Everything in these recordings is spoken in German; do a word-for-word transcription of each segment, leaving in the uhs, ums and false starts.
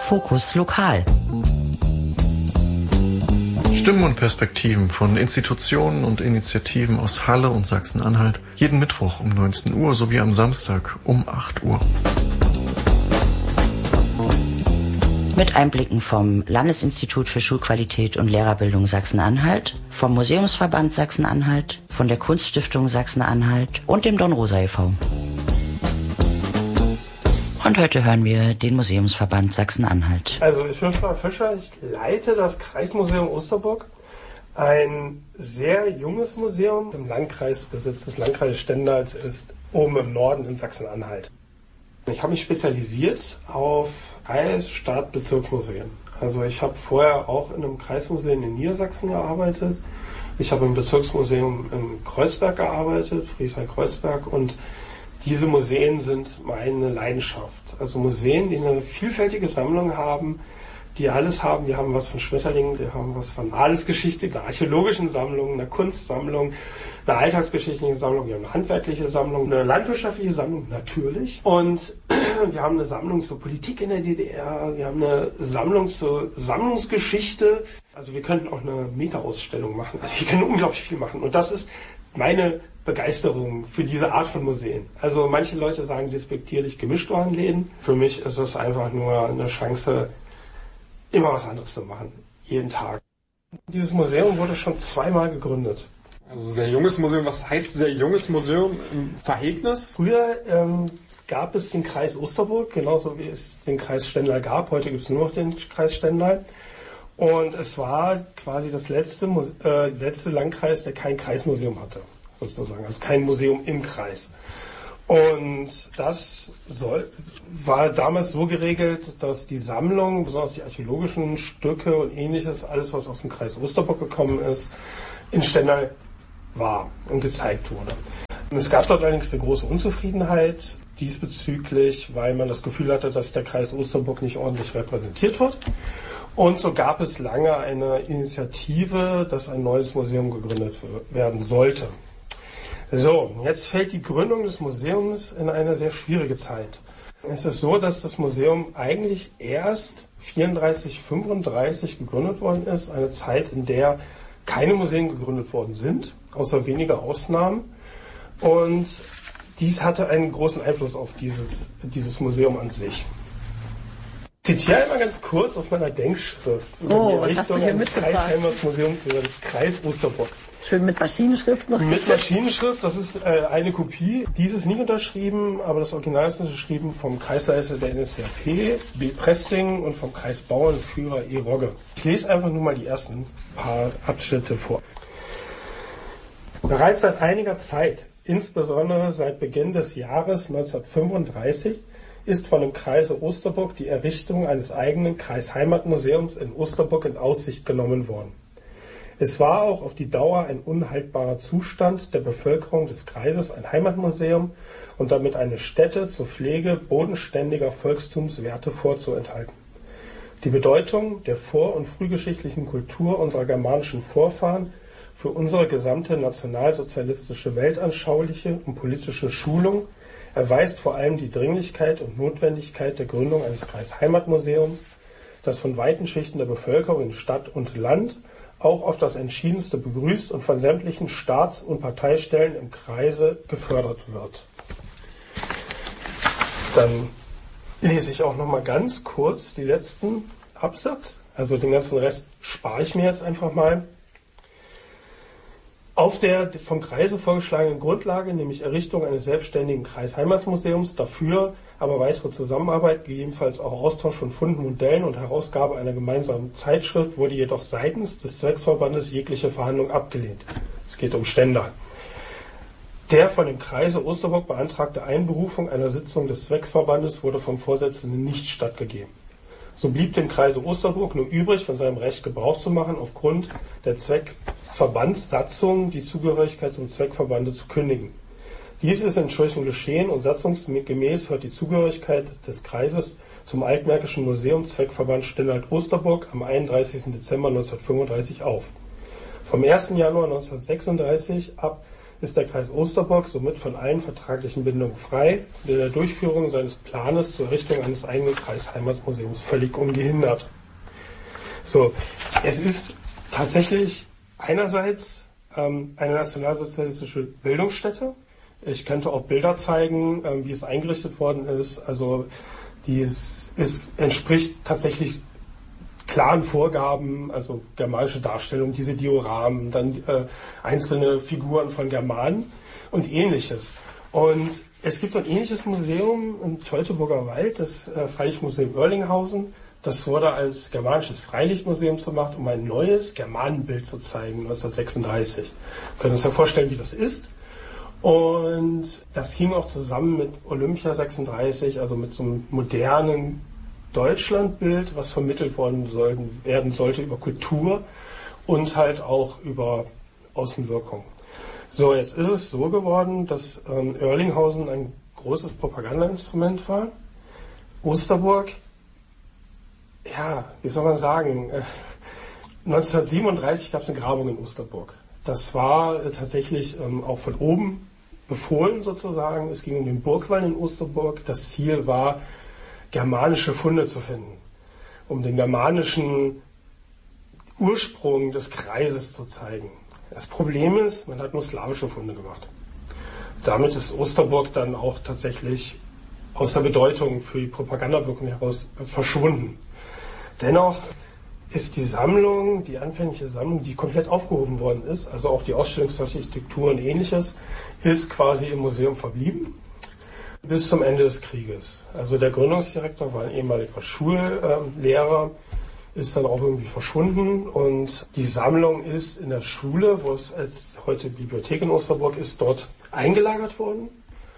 Fokus Lokal. Stimmen und Perspektiven von Institutionen und Initiativen aus Halle und Sachsen-Anhalt. Jeden Mittwoch um neunzehn Uhr sowie am Samstag um acht Uhr. Mit Einblicken vom Landesinstitut für Schulqualität und Lehrerbildung Sachsen-Anhalt, vom Museumsverband Sachsen-Anhalt, von der Kunststiftung Sachsen-Anhalt und dem Dornrosa e V Und heute hören wir den Museumsverband Sachsen-Anhalt. Also ich bin Frank Fischer, ich leite das Kreismuseum Osterburg, ein sehr junges Museum im Landkreisbesitz des Landkreises Stendal, ist oben im Norden in Sachsen-Anhalt. Ich habe mich spezialisiert auf Kreis-, Stadt-, Bezirksmuseen. Also ich habe vorher auch in einem Kreismuseum in Niedersachsen gearbeitet. Ich habe im Bezirksmuseum in Kreuzberg gearbeitet, Friesheim-Kreuzberg, und diese Museen sind meine Leidenschaft. Also Museen, die eine vielfältige Sammlung haben, die alles haben. Wir haben was von Schmetterlingen, wir haben was von Adelsgeschichte, einer archäologischen Sammlung, einer Kunstsammlung, eine alltagsgeschichtliche Sammlung, wir haben eine handwerkliche Sammlung, eine landwirtschaftliche Sammlung, natürlich. Und wir haben eine Sammlung zur Politik in der D D R, wir haben eine Sammlung zur Sammlungsgeschichte. Also wir könnten auch eine Meta-Ausstellung machen. Also wir können unglaublich viel machen. Und das ist meine Begeisterung für diese Art von Museen. Also manche Leute sagen despektierlich Gemischtwarenläden. Für mich ist es einfach nur eine Chance, immer was anderes zu machen. Jeden Tag. Dieses Museum wurde schon zweimal gegründet. Also sehr junges Museum. Was heißt sehr junges Museum im Verhältnis? Früher ähm, gab es den Kreis Osterburg, genauso wie es den Kreis Stendal gab. Heute gibt es nur noch den Kreis Stendal. Und es war quasi das letzte, äh, letzte Landkreis, der kein Kreismuseum hatte, sozusagen. Also kein Museum im Kreis. Und das soll, war damals so geregelt, dass die Sammlung, besonders die archäologischen Stücke und ähnliches, alles was aus dem Kreis Osterburg gekommen ist, in Stendal war und gezeigt wurde. Und es gab dort allerdings eine große Unzufriedenheit diesbezüglich, weil man das Gefühl hatte, dass der Kreis Osterburg nicht ordentlich repräsentiert wird. Und so gab es lange eine Initiative, dass ein neues Museum gegründet werden sollte. So, jetzt fällt die Gründung des Museums in eine sehr schwierige Zeit. Es ist so, dass das Museum eigentlich erst vierunddreißig, fünfunddreißig gegründet worden ist, eine Zeit, in der keine Museen gegründet worden sind, außer weniger Ausnahmen. Und dies hatte einen großen Einfluss auf dieses, dieses Museum an sich. Ich zitiere einmal ganz kurz aus meiner Denkschrift über oh, die was hast du hier mitgebracht? Kreisheimatmuseum für das Kreis Osterburg. Schön mit Maschinenschrift noch. Mit Maschinenschrift, das ist äh, eine Kopie. Dies ist nicht unterschrieben, aber das Original ist unterschrieben vom Kreisleiter der N S D A P, B. Presting, und vom Kreisbauernführer E. Rogge. Ich lese einfach nur mal die ersten paar Abschnitte vor. Bereits seit einiger Zeit, insbesondere seit Beginn des Jahres neunzehnhundertfünfunddreißig, ist von dem Kreise Osterburg die Errichtung eines eigenen Kreisheimatmuseums in Osterburg in Aussicht genommen worden. Es war auch auf die Dauer ein unhaltbarer Zustand der Bevölkerung des Kreises, ein Heimatmuseum und damit eine Stätte zur Pflege bodenständiger Volkstumswerte vorzuenthalten. Die Bedeutung der vor- und frühgeschichtlichen Kultur unserer germanischen Vorfahren für unsere gesamte nationalsozialistische weltanschauliche und politische Schulung erweist vor allem die Dringlichkeit und Notwendigkeit der Gründung eines Kreisheimatmuseums, das von weiten Schichten der Bevölkerung in Stadt und Land auch auf das Entschiedenste begrüßt und von sämtlichen Staats- und Parteistellen im Kreise gefördert wird. Dann lese ich auch noch mal ganz kurz die letzten Absatz, also den ganzen Rest spare ich mir jetzt einfach mal. Auf der vom Kreise vorgeschlagenen Grundlage, nämlich Errichtung eines selbstständigen Kreisheimatmuseums, dafür aber weitere Zusammenarbeit, gegebenenfalls auch Austausch von Funden, Modellen und Herausgabe einer gemeinsamen Zeitschrift, wurde jedoch seitens des Zwecksverbandes jegliche Verhandlung abgelehnt. Es geht um Stendal. Der von dem Kreise Osterburg beantragte Einberufung einer Sitzung des Zwecksverbandes wurde vom Vorsitzenden nicht stattgegeben. So blieb dem Kreise Osterburg nur übrig, von seinem Recht Gebrauch zu machen, aufgrund der Zweckverbandssatzung die Zugehörigkeit zum Zweckverbande zu kündigen. Dies ist entsprechend geschehen und satzungsgemäß hört die Zugehörigkeit des Kreises zum Altmärkischen Museum Zweckverband Stendal-Osterburg am einunddreißigsten Dezember neunzehnhundertfünfunddreißig auf. Vom ersten Januar neunzehnhundertsechsunddreißig ab ist der Kreis Osterburg somit von allen vertraglichen Bindungen frei und in der Durchführung seines Planes zur Errichtung eines eigenen Kreisheimatmuseums völlig ungehindert. So, es ist tatsächlich einerseits ähm, eine nationalsozialistische Bildungsstätte. Ich könnte auch Bilder zeigen, ähm, wie es eingerichtet worden ist. Also dies ist, entspricht tatsächlich klaren Vorgaben, also germanische Darstellung, diese Dioramen, dann äh, einzelne Figuren von Germanen und Ähnliches. Und es gibt so ein ähnliches Museum im Teutoburger Wald, das äh, Freilichtmuseum Oerlinghausen. Das wurde als germanisches Freilichtmuseum gemacht, um ein neues Germanenbild zu zeigen, neunzehnhundertsechsunddreißig. Wir können uns ja vorstellen, wie das ist. Und das hing auch zusammen mit Olympia sechsunddreißig, also mit so einem modernen Deutschlandbild, was vermittelt worden sollten, werden sollte über Kultur und halt auch über Außenwirkung. So, jetzt ist es so geworden, dass ähm, Oerlinghausen ein großes Propagandainstrument war. Osterburg, ja, wie soll man sagen, äh, neunzehnhundertsiebenunddreißig gab es eine Grabung in Osterburg. Das war äh, tatsächlich ähm, auch von oben befohlen sozusagen. Es ging um den Burgwall in Osterburg. Das Ziel war, germanische Funde zu finden, um den germanischen Ursprung des Kreises zu zeigen. Das Problem ist, man hat nur slawische Funde gemacht. Damit ist Osterburg dann auch tatsächlich aus der Bedeutung für die Propagandawirkung heraus verschwunden. Dennoch ist die Sammlung, die anfängliche Sammlung, die komplett aufgehoben worden ist, also auch die Ausstellungsarchitektur und Ähnliches, ist quasi im Museum verblieben bis zum Ende des Krieges. Also der Gründungsdirektor war ein ehemaliger Schullehrer, ist dann auch irgendwie verschwunden und die Sammlung ist in der Schule, wo es als heute Bibliothek in Osterburg ist, dort eingelagert worden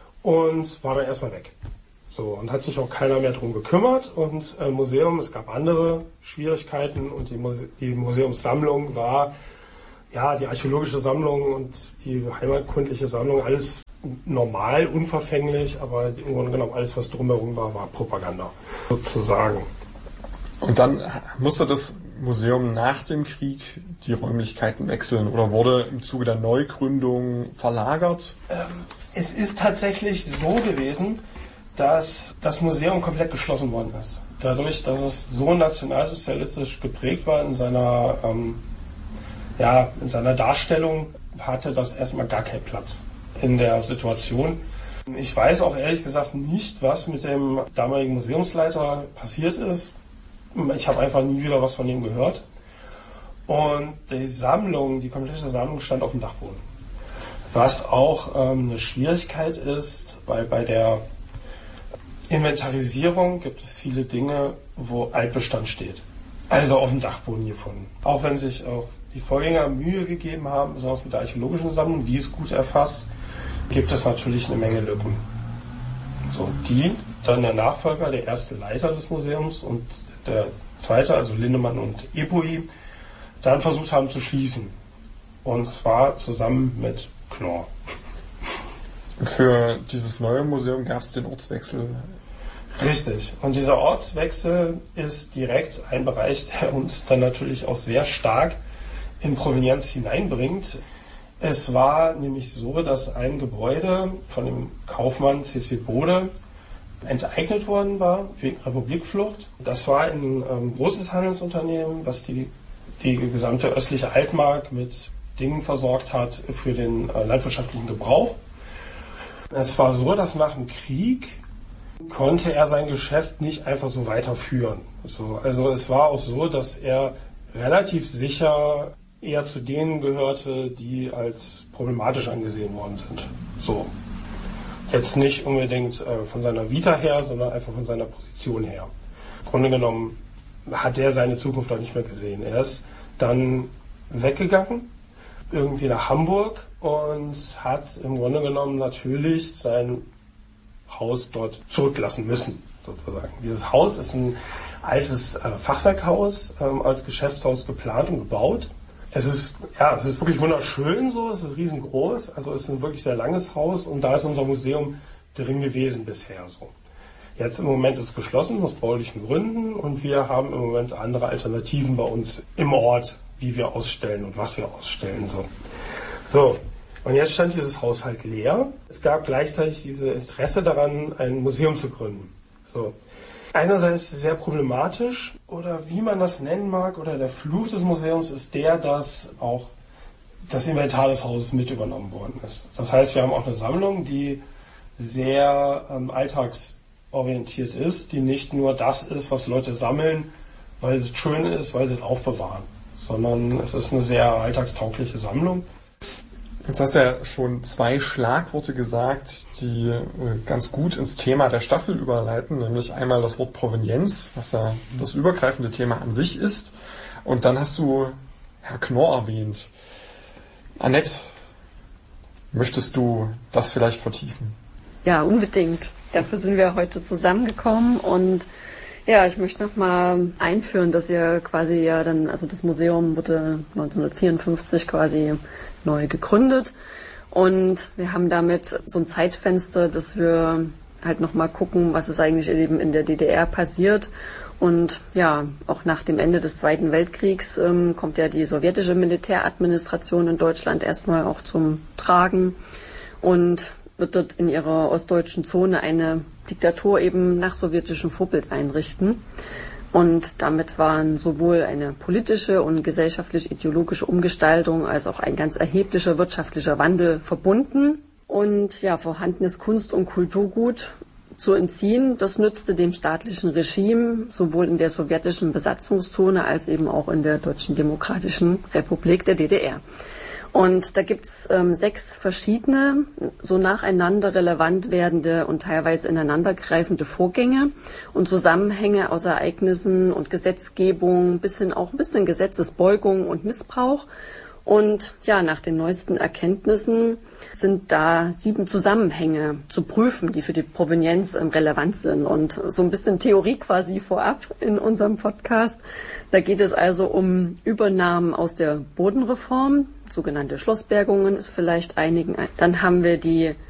und war dann erstmal weg. So, und hat sich auch keiner mehr drum gekümmert und äh, Museum, es gab andere Schwierigkeiten und die, Muse- die Museumssammlung war, ja, die archäologische Sammlung und die heimatkundliche Sammlung, alles normal, unverfänglich, aber im Grunde genommen alles, was drumherum war, war Propaganda, sozusagen. Und dann musste das Museum nach dem Krieg die Räumlichkeiten wechseln oder wurde im Zuge der Neugründung verlagert? Ähm, es ist tatsächlich so gewesen, dass das Museum komplett geschlossen worden ist. Dadurch, dass es so nationalsozialistisch geprägt war in seiner, ähm, ja, in seiner Darstellung, hatte das erstmal gar keinen Platz in der Situation. Ich weiß auch ehrlich gesagt nicht, was mit dem damaligen Museumsleiter passiert ist. Ich habe einfach nie wieder was von ihm gehört. Und die Sammlung, die komplette Sammlung stand auf dem Dachboden. Was auch ähm, eine Schwierigkeit ist, weil bei der Inventarisierung gibt es viele Dinge, wo Altbestand steht. Also auf dem Dachboden gefunden. Auch wenn sich auch die Vorgänger Mühe gegeben haben, besonders mit der archäologischen Sammlung, die ist gut erfasst, gibt es natürlich eine Menge Lücken. So, die dann der Nachfolger, der erste Leiter des Museums und der zweite, also Lindemann und Ebui, dann versucht haben zu schließen. Und zwar zusammen mit Knorr. Für dieses neue Museum gab es den Ortswechsel. Richtig. Und dieser Ortswechsel ist direkt ein Bereich, der uns dann natürlich auch sehr stark in Provenienz hineinbringt. Es war nämlich so, dass ein Gebäude von dem Kaufmann C C Bode enteignet worden war wegen Republikflucht. Das war ein ähm, großes Handelsunternehmen, was die, die gesamte östliche Altmark mit Dingen versorgt hat für den äh, landwirtschaftlichen Gebrauch. Es war so, dass nach dem Krieg konnte er sein Geschäft nicht einfach so weiterführen. So, also es war auch so, dass er relativ sicher eher zu denen gehörte, die als problematisch angesehen worden sind. So. Jetzt nicht unbedingt äh, von seiner Vita her, sondern einfach von seiner Position her. Im Grunde genommen hat er seine Zukunft auch nicht mehr gesehen. Er ist dann weggegangen, irgendwie nach Hamburg und hat im Grunde genommen natürlich sein Haus dort zurücklassen müssen, sozusagen. Dieses Haus ist ein altes äh, Fachwerkhaus, ähm, als Geschäftshaus geplant und gebaut. Es ist, ja, es ist wirklich wunderschön so, es ist riesengroß, also es ist ein wirklich sehr langes Haus und da ist unser Museum drin gewesen bisher so. Jetzt im Moment ist es geschlossen aus baulichen Gründen und wir haben im Moment andere Alternativen bei uns im Ort, wie wir ausstellen und was wir ausstellen. So, so Und jetzt stand dieses Haus halt leer. Es gab gleichzeitig dieses Interesse daran, ein Museum zu gründen. So. Einerseits sehr problematisch, oder wie man das nennen mag, oder der Fluch des Museums ist der, dass auch das Inventar des Hauses mit übernommen worden ist. Das heißt, wir haben auch eine Sammlung, die sehr ähm, alltagsorientiert ist, die nicht nur das ist, was Leute sammeln, weil es schön ist, weil sie es aufbewahren, sondern es ist eine sehr alltagstaugliche Sammlung. Jetzt hast du ja schon zwei Schlagworte gesagt, die äh, ganz gut ins Thema der Staffel überleiten, nämlich einmal das Wort Provenienz, was ja das übergreifende Thema an sich ist, und dann hast du Herr Knorr erwähnt. Annette, möchtest du das vielleicht vertiefen? Ja, unbedingt. Dafür sind wir heute zusammengekommen und ja, ich möchte noch mal einführen, dass ihr quasi ja dann, also das Museum wurde neunzehnhundertvierundfünfzig quasi neu gegründet und wir haben damit so ein Zeitfenster, dass wir halt noch mal gucken, was ist eigentlich eben in der D D R passiert. Und ja, auch nach dem Ende des Zweiten Weltkriegs ähm, kommt ja die sowjetische Militäradministration in Deutschland erstmal auch zum Tragen und wird dort in ihrer ostdeutschen Zone eine Diktatur eben nach sowjetischem Vorbild einrichten. Und damit waren sowohl eine politische und gesellschaftlich-ideologische Umgestaltung als auch ein ganz erheblicher wirtschaftlicher Wandel verbunden. Und ja, vorhandenes Kunst- und Kulturgut zu entziehen, das nützte dem staatlichen Regime sowohl in der sowjetischen Besatzungszone als eben auch in der Deutschen Demokratischen Republik, der D D R. Und da gibt's ähm, sechs verschiedene, so nacheinander relevant werdende und teilweise ineinandergreifende Vorgänge und Zusammenhänge aus Ereignissen und Gesetzgebung bis hin auch ein bisschen Gesetzesbeugung und Missbrauch. Und ja, nach den neuesten Erkenntnissen sind da sieben Zusammenhänge zu prüfen, die für die Provenienz ähm, relevant sind. Und so ein bisschen Theorie quasi vorab in unserem Podcast. Da geht es also um Übernahmen aus der Bodenreform, sogenannte Schlossbergungen ist vielleicht einigen. Dann haben wir die